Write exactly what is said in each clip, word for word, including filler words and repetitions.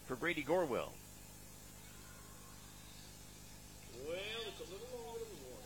for Grady Gorwell. Well, it's a little longer than we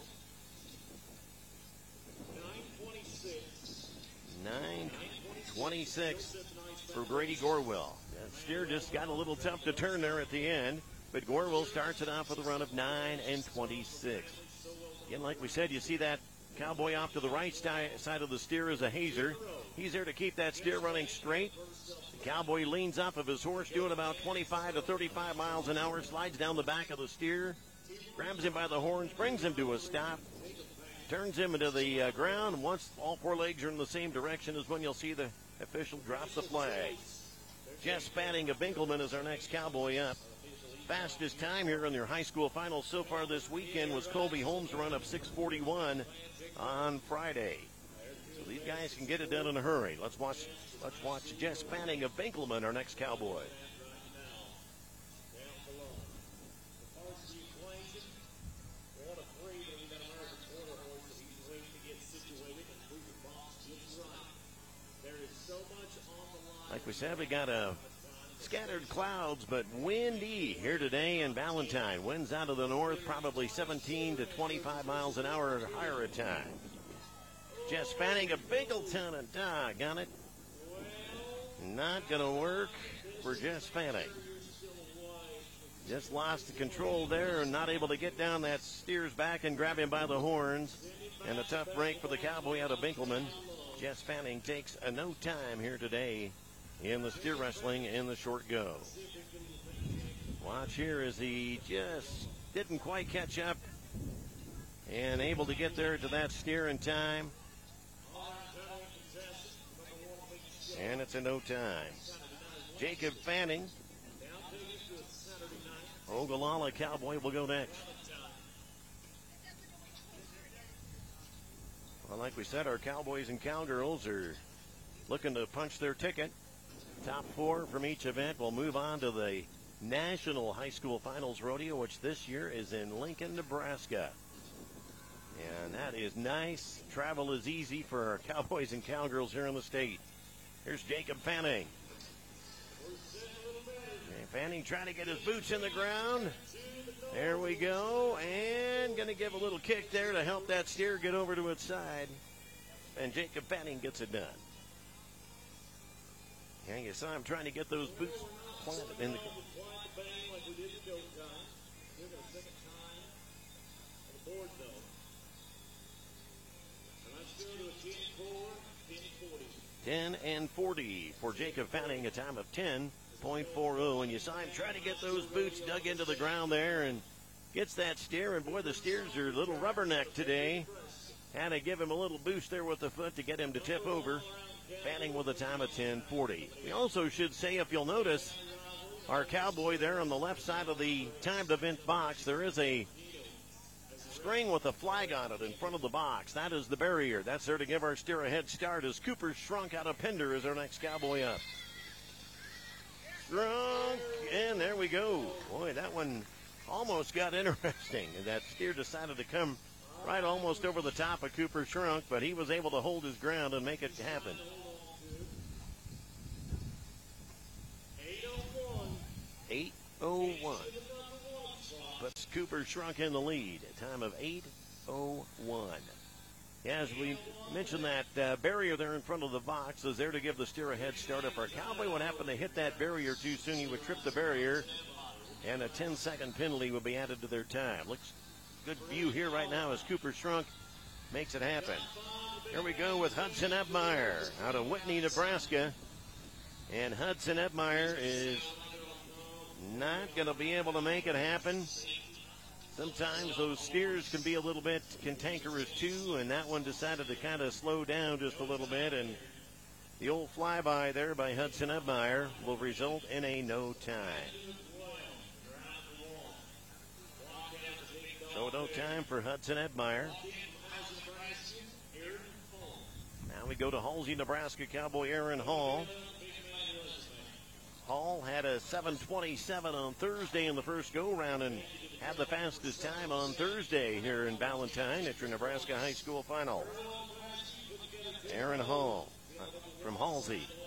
wanted. nine twenty-six. nine twenty-six for Grady Gorwell. That steer just got a little tough to turn there at the end, but Gorwell starts it off with a run of nine and twenty-six. Again, like we said, you see that cowboy off to the right side of the steer is a Hazer. He's there to keep that steer running straight. The cowboy leans off of his horse, doing about twenty-five to thirty-five miles an hour, slides down the back of the steer, grabs him by the horns, brings him to a stop, turns him into the uh, ground. Once all four legs are in the same direction is when you'll see the official drops the flag. Jess Fanning of Binkelman is our next cowboy up. Fastest time here in their high school finals so far this weekend was Colby Holmes' run of six forty-one on Friday. So these guys can get it done in a hurry. Let's watch let's watch Jess Fanning of Binkelman, our next cowboy. Like we said, we got a scattered clouds, but windy here today in Ballantyne. Winds out of the north, probably seventeen to twenty-five miles an hour or higher at times. Jess Fanning of Bingleton, and doggone it, not going to work for Jess Fanning. Just lost the control there and not able to get down that steer's back and grab him by the horns. And a tough break for the cowboy out of Binkelman. Jess Fanning takes a no time here today in the steer wrestling in the short go. Watch here as he just didn't quite catch up and able to get there to that steer in time. And it's a no time. Jacob Fanning, Ogallala Cowboy, will go next. Well, like we said, our Cowboys and Cowgirls are looking to punch their ticket. Top four from each event will move on to the National High School Finals Rodeo, which this year is in Lincoln, Nebraska. And that is nice. Travel is easy for our Cowboys and Cowgirls here in the state. Here's Jacob Fanning. Okay, Fanning trying to get his boots in the ground. There we go. And going to give a little kick there to help that steer get over to its side. And Jacob Fanning gets it done. Yeah, you saw him trying to get those boots planted in the. ten and forty for Jacob Fanning, a time of ten point four oh. And you saw him trying to get those boots dug into the ground there and gets that steer. And boy, the steers are a little rubberneck today. Had to give him a little boost there with the foot to get him to tip over. Fanning with a time of ten forty. We also should say, if you'll notice, our cowboy there on the left side of the timed event box, there is a string with a flag on it in front of the box. That is the barrier. That's there to give our steer a head start as Cooper Shrunk out of Pender is our next cowboy up. Shrunk, and there we go. Boy, that one almost got interesting. And that steer decided to come right almost over the top of Cooper Shrunk, but he was able to hold his ground and make it happen. eight oh one. Puts Cooper Shrunk in the lead. A time of eight oh one. Yeah, as we mentioned, that uh, barrier there in front of the box is there to give the steer a head start. If our cowboy would happen to hit that barrier too soon, he would trip the barrier, and a ten second penalty would be added to their time. Looks good view here right now as Cooper Shrunk makes it happen. Here we go with Hudson Ebmeyer out of Whitney, Nebraska. And Hudson Ebmeyer is not going to be able to make it happen. Sometimes those steers can be a little bit cantankerous too, and that one decided to kind of slow down just a little bit, and the old flyby there by Hudson Ebmeyer will result in a no time. So no time for Hudson Ebmeyer. Now we go to Halsey, Nebraska cowboy Aaron Hall. Hall had a seven twenty-seven on Thursday in the first go-round and had the fastest time on Thursday here in Ballantyne at your Nebraska High School Final. Aaron Hall from Halsey.